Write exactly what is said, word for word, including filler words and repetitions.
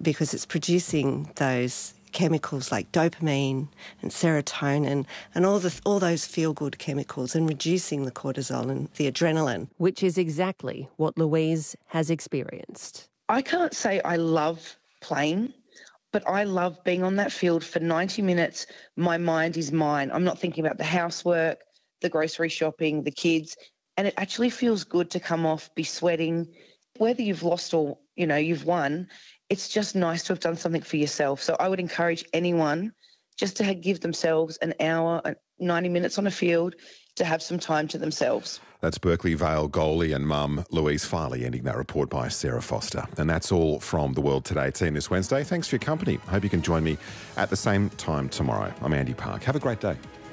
because it's producing those chemicals like dopamine and serotonin and all the all those feel-good chemicals and reducing the cortisol and the adrenaline. Which is exactly what Louise has experienced. I can't say I love playing, but I love being on that field for ninety minutes. My mind is mine. I'm not thinking about the housework, the grocery shopping, the kids, and it actually feels good to come off, be sweating. Whether you've lost or, you know, you've won, it's just nice to have done something for yourself. So I would encourage anyone just to give themselves an hour, ninety minutes on a field to have some time to themselves. That's Berkeley Vale goalie and mum Louise Farley, ending that report by Sarah Foster. And that's all from The World Today team this Wednesday. Thanks for your company. I hope you can join me at the same time tomorrow. I'm Andy Park. Have a great day.